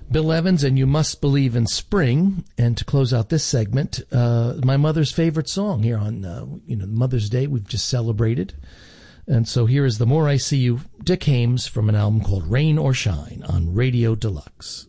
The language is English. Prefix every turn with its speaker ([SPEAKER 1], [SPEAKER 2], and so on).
[SPEAKER 1] Bill Evans and You Must Believe in Spring. And to close out this segment, my mother's favorite song here on Mother's Day we've just celebrated. And so here is The More I See You, Dick Haymes, from an album called Rain or Shine on Radio Deluxe.